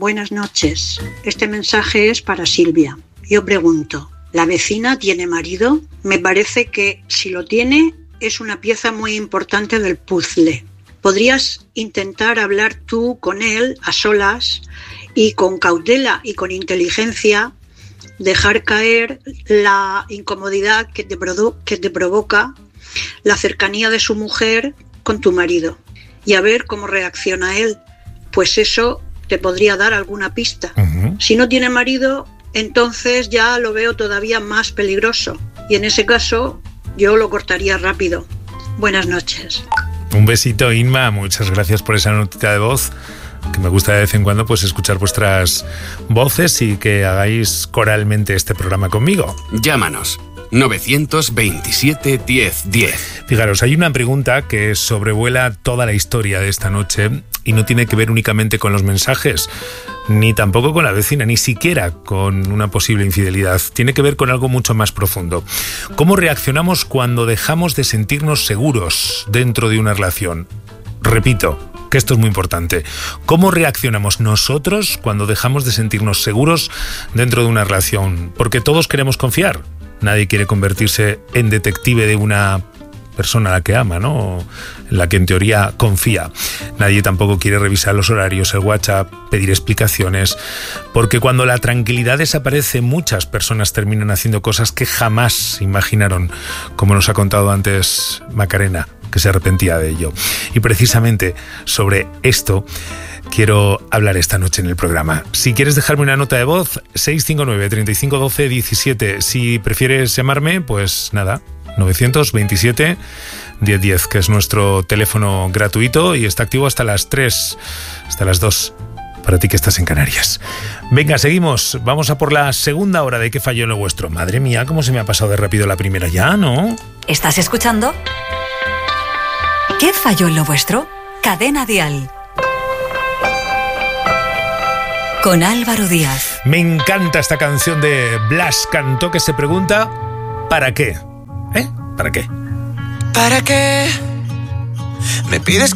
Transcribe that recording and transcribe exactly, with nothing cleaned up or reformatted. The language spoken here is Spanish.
Buenas noches. Este mensaje es para Silvia. Yo pregunto, ¿la vecina tiene marido? Me parece que si lo tiene es una pieza muy importante del puzzle. ¿Podrías intentar hablar tú con él a solas y con cautela y con inteligencia dejar caer la incomodidad que te, produ- que te provoca la cercanía de su mujer con tu marido y a ver cómo reacciona él? Pues eso te podría dar alguna pista. Uh-huh. Si no tiene marido, entonces ya lo veo todavía más peligroso y en ese caso yo lo cortaría rápido. Buenas noches. Un besito, Inma, muchas gracias por esa notita de voz, que me gusta de vez en cuando pues escuchar vuestras voces y que hagáis coralmente este programa conmigo. Llámanos novecientos veintisiete diez diez. Fijaros, hay una pregunta que sobrevuela toda la historia de esta noche y no tiene que ver únicamente con los mensajes, ni tampoco con la vecina, ni siquiera con una posible infidelidad. Tiene que ver con algo mucho más profundo. ¿Cómo reaccionamos cuando dejamos de sentirnos seguros dentro de una relación? Repito, que esto es muy importante. ¿Cómo reaccionamos nosotros cuando dejamos de sentirnos seguros dentro de una relación? Porque todos queremos confiar. Nadie quiere convertirse en detective de una persona a la que ama, ¿no? En la que en teoría confía. Nadie tampoco quiere revisar los horarios, el WhatsApp, pedir explicaciones, porque cuando la tranquilidad desaparece, muchas personas terminan haciendo cosas que jamás imaginaron, como nos ha contado antes Macarena, que se arrepentía de ello. Y precisamente sobre esto quiero hablar esta noche en el programa. Si quieres dejarme una nota de voz, seis cinco nueve, treinta y cinco, doce, diecisiete. Si prefieres llamarme, pues nada, novecientos veintisiete diez diez, que es nuestro teléfono gratuito y está activo hasta las tres, hasta las dos, para ti que estás en Canarias. Venga, seguimos. Vamos a por la segunda hora de ¿Qué falló en lo vuestro? Madre mía, cómo se me ha pasado de rápido la primera ya, ¿no? ¿Estás escuchando? ¿Qué falló en lo vuestro? Cadena Dial. Con Álvaro Díaz. Me encanta esta canción de Blas Cantó, que se pregunta ¿para qué? ¿Eh? ¿Para qué? ¿Para qué me pides